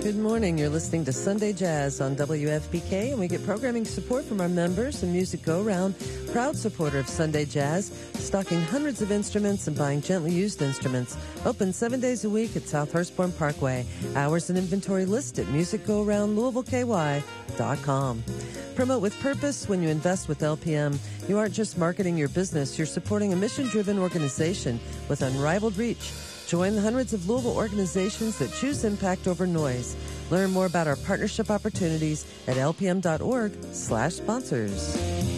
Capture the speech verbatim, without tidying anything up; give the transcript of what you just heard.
Good morning. You're listening to Sunday Jazz on W F P K, and we get programming support from our members and Music Go Round, proud supporter of Sunday Jazz, stocking hundreds of instruments and buying gently used instruments. Open seven days a week at South Hurstbourne Parkway. Hours and inventory list at music go round louisville k y dot com. Promote with purpose. When you invest with L P M, you aren't just marketing your business, you're supporting a mission-driven organization with unrivaled reach. Join the hundreds of Louisville organizations that choose impact over noise. Learn more about our partnership opportunities at lpm.org slash sponsors.